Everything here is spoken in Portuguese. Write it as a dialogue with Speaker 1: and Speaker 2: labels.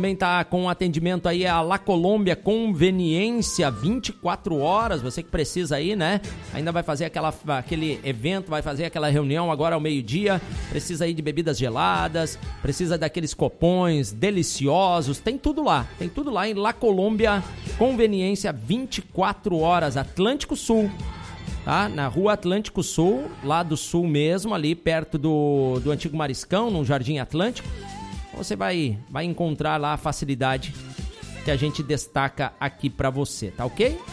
Speaker 1: também tá com atendimento aí a La Colômbia Conveniência 24 horas, você que precisa aí, né? Ainda vai fazer aquele evento, vai fazer aquela reunião agora ao meio-dia, precisa aí de bebidas geladas, precisa daqueles copões deliciosos, tem tudo lá em La Colômbia Conveniência 24 horas, Atlântico Sul. Tá? Na rua Atlântico Sul, lá do sul mesmo, ali perto do antigo Mariscão, no Jardim Atlântico. Você vai encontrar lá a facilidade que a gente destaca aqui pra você, tá ok?